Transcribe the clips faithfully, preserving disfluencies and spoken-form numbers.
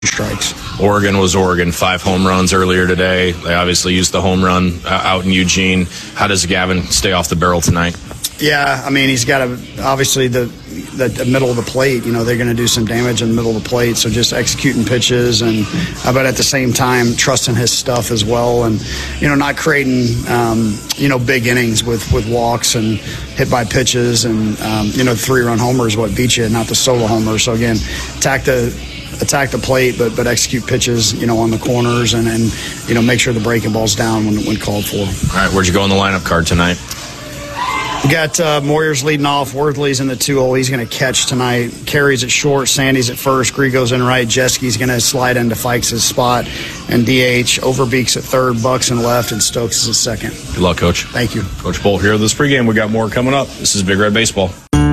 strikes. Oregon was Oregon. Five home runs earlier today. They obviously used the home run uh, out in Eugene. How does Gavin stay off the barrel tonight? Yeah, I mean, he's got to, obviously, the, the, the middle of the plate, you know, they're going to do some damage in the middle of the plate, so just executing pitches, and uh, but at the same time, trusting his stuff as well, and, you know, not creating, um, you know, big innings with, with walks and hit by pitches, and, um, you know, three-run homer is what beats you, not the solo homer. So, again, attack the attack the plate, but but execute pitches, you know, on the corners, and, and you know, make sure the breaking ball's down when, when called for. All right, where'd you go on the lineup card tonight? We got uh, Moyers leading off. Worthley's in the two hole. He's going to catch tonight. Carey's at short. Sandy's at first. Grigo's in right. Jeski's going to slide into Fikes' spot. And D H. Overbeek's at third. Bucks in left. And Stokes is at second. Good luck, Coach. Thank you. Coach Bolt here with this pregame. We got more coming up. This is Big Red Baseball.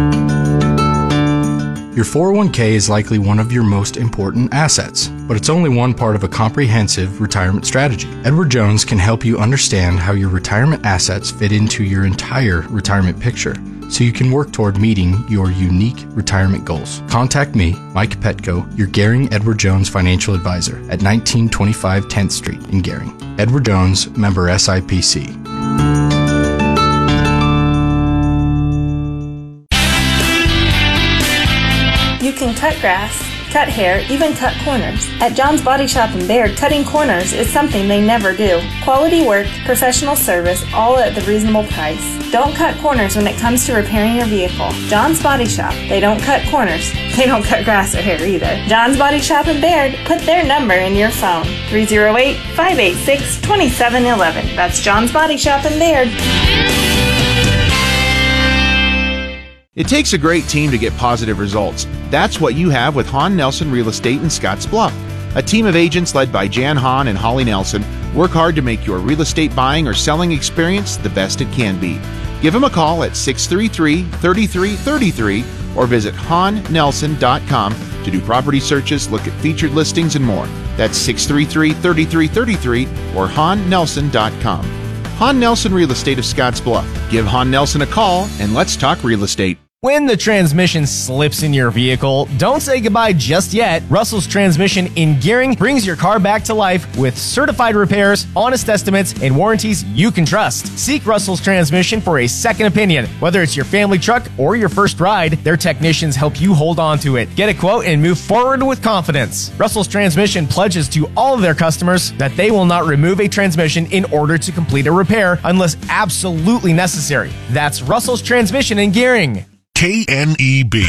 Your four oh one k is likely one of your most important assets, but it's only one part of a comprehensive retirement strategy. Edward Jones can help you understand how your retirement assets fit into your entire retirement picture, so you can work toward meeting your unique retirement goals. Contact me, Mike Petco, your Gehring Edward Jones financial advisor at nineteen twenty-five tenth Street in Gehring. Edward Jones, member S I P C. You can cut grass, cut hair, even cut corners. At John's Body Shop in Baird, cutting corners is something they never do. Quality work, professional service, all at the reasonable price. Don't cut corners when it comes to repairing your vehicle. John's Body Shop. They don't cut corners. They don't cut grass or hair either. John's Body Shop in Baird. Put their number in your phone. three oh eight, five eight six, two seven one one. That's John's Body Shop in Baird. It takes a great team to get positive results. That's what you have with Hahn Nelson Real Estate in Scotts Bluff. A team of agents led by Jan Hahn and Holly Nelson work hard to make your real estate buying or selling experience the best it can be. Give them a call at six three three, three three three three or visit hahn nelson dot com to do property searches, look at featured listings, and more. That's six three three, three three three three or hahn nelson dot com. Hahn Nelson Real Estate of Scotts Bluff. Give Hahn Nelson a call and let's talk real estate. When the transmission slips in your vehicle, don't say goodbye just yet. Russell's Transmission in Gehring brings your car back to life with certified repairs, honest estimates, and warranties you can trust. Seek Russell's Transmission for a second opinion. Whether it's your family truck or your first ride, their technicians help you hold on to it. Get a quote and move forward with confidence. Russell's Transmission pledges to all of their customers that they will not remove a transmission in order to complete a repair unless absolutely necessary. That's Russell's Transmission in Gehring. K N E B.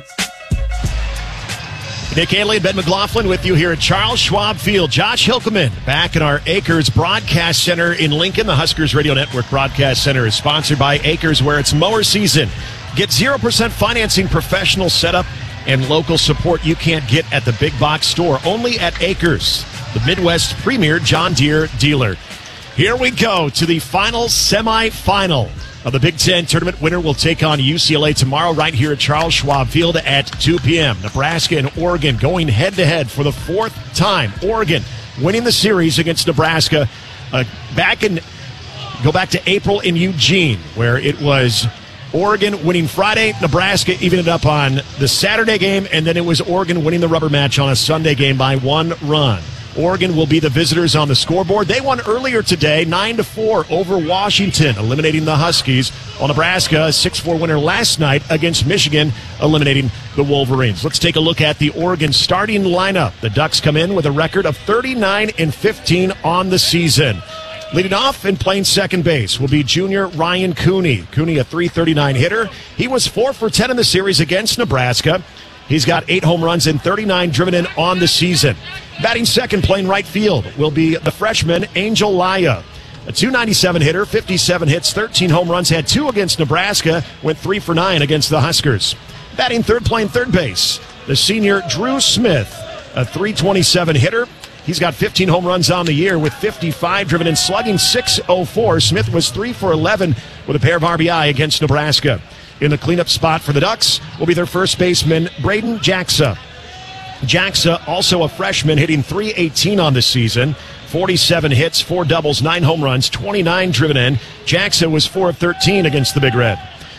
Nick Haley and Ben McLaughlin with you here at Charles Schwab Field. Josh Hilkeman back in our Acres Broadcast Center in Lincoln. The Huskers Radio Network Broadcast Center is sponsored by Acres, where it's mower season. Get zero percent financing, professional setup, and local support you can't get at the big box store. Only at Acres, the Midwest premier John Deere dealer. Here we go to the final semifinal of the Big Ten tournament. Winner will take on U C L A tomorrow right here at Charles Schwab Field at two p.m. Nebraska and Oregon going head-to-head for the fourth time. Oregon winning the series against Nebraska. Uh, back in, go back to April in Eugene, where it was Oregon winning Friday, Nebraska evened it up on the Saturday game, and then it was Oregon winning the rubber match on a Sunday game by one run. Oregon will be the visitors on the scoreboard. They won earlier today, nine to four over Washington, eliminating the Huskies. While Nebraska, a six four winner last night against Michigan, eliminating the Wolverines. Let's take a look at the Oregon starting lineup. The Ducks come in with a record of thirty-nine and fifteen on the season. Leading off and playing second base will be junior Ryan Cooney. Cooney, a three thirty-nine hitter. He was four for ten in the series against Nebraska. He's got eight home runs and thirty-nine driven in on the season. Batting second, playing right field, will be the freshman Angel Laya. A two ninety-seven hitter, fifty-seven hits, thirteen home runs, had two against Nebraska, went three for nine against the Huskers. Batting third, playing third base, the senior Drew Smith, a three twenty-seven hitter. He's got fifteen home runs on the year with fifty-five driven in, slugging six oh four. Smith was three for eleven with a pair of R B I against Nebraska. In the cleanup spot for the Ducks will be their first baseman, Braden Jacksa. Jacksa, also a freshman, hitting three eighteen on the season. forty-seven hits, four doubles, nine home runs, twenty-nine driven in. Jacksa was four of thirteen against the Big Red.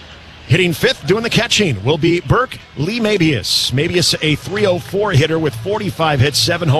Hitting fifth, doing the catching, will be Burke Lee Mabius. Mabius, a three oh four hitter with forty-five hits, seven home